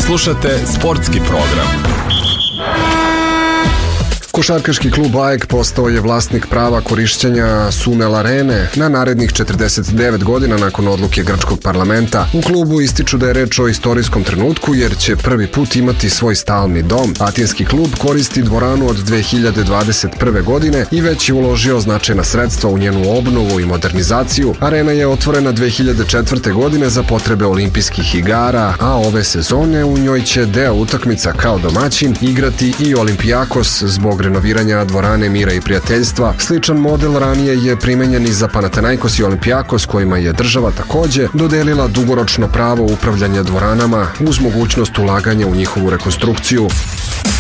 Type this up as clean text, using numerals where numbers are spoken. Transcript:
Slušate sportski program. Košarkaški klub AEK postao je vlasnik prava korišćenja Sunel Arene na narednih 49 godina nakon odluke grčkog parlamenta. U klubu ističu da je reč o istorijskom trenutku jer će prvi put imati svoj stalni dom. Atinski klub koristi dvoranu od 2021. godine i već je uložio značajna sredstva u njenu obnovu i modernizaciju. Arena je otvorena 2004. godine za potrebe olimpijskih igara, a ove sezone u njoj će deo utakmica kao domaćin igrati i Olimpijakos zbog renoviranja dvorane Mira i prijateljstva. Sličan model ranije je primenjen i za Panathinaikos i Olimpijakos, kojima je država takođe dodelila dugoročno pravo upravljanja dvoranama uz mogućnost ulaganja u njihovu rekonstrukciju.